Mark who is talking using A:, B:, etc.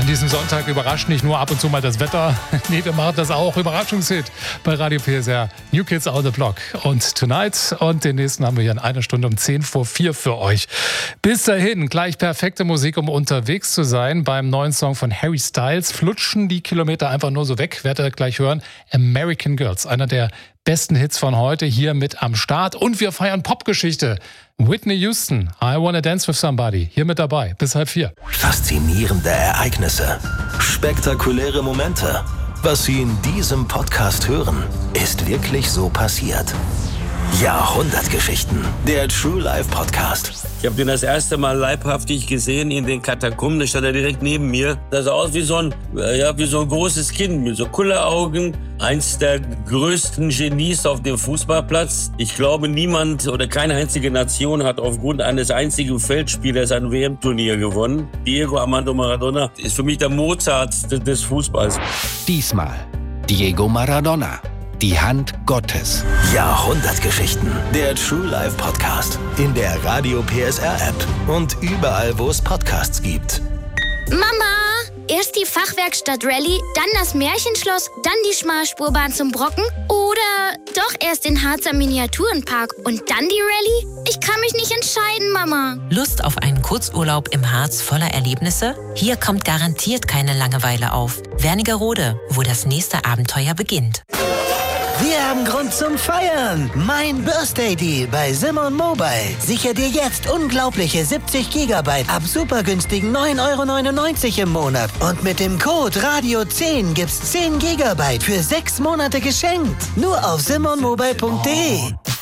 A: diesem Sonntag überrascht nicht nur ab und zu mal das Wetter. Nee, wir machen das auch. Überraschungshit bei Radio PSR. New Kids on the Block. Und Tonight und den nächsten haben wir hier in einer Stunde um 4:10 für euch. Bis dahin gleich perfekte Musik, um unterwegs zu sein. Beim neuen Song von Harry Styles flutschen die Kilometer einfach nur so weg. Werdet ihr gleich hören. American Girls, einer der besten Hits von heute, hier mit am Start. Und wir feiern Popgeschichte. Whitney Houston, I Wanna Dance With Somebody, hier mit dabei, bis 3:30.
B: Faszinierende Ereignisse, spektakuläre Momente. Was Sie in diesem Podcast hören, ist wirklich so passiert. Jahrhundertgeschichten, der True Life Podcast.
C: Ich habe den das erste Mal leibhaftig gesehen in den Katakomben. Da stand er direkt neben mir. Das sah aus wie so ein großes Kind mit so Kulleraugen. Eins der größten Genies auf dem Fußballplatz. Ich glaube, niemand oder keine einzige Nation hat aufgrund eines einzigen Feldspielers ein WM-Turnier gewonnen. Diego Armando Maradona ist für mich der Mozart des Fußballs.
D: Diesmal Diego Maradona. Die Hand Gottes.
B: Jahrhundertgeschichten. Der True Life Podcast. In der Radio PSR App. Und überall, wo es Podcasts gibt.
E: Mama! Erst die Fachwerkstatt Rallye, dann das Märchenschloss, dann die Schmalspurbahn zum Brocken oder doch erst den Harzer Miniaturenpark und dann die Rallye? Ich kann mich nicht entscheiden, Mama.
F: Lust auf einen Kurzurlaub im Harz voller Erlebnisse? Hier kommt garantiert keine Langeweile auf. Wernigerode, wo das nächste Abenteuer beginnt.
G: Wir haben Grund zum Feiern. Mein Birthday Deal bei Simon Mobile. Sicher dir jetzt unglaubliche 70 GB ab super günstigen 9,99 € im Monat. Und mit dem Code Radio10 gibt's 10 GB für 6 Monate geschenkt. Nur auf simonmobile.de.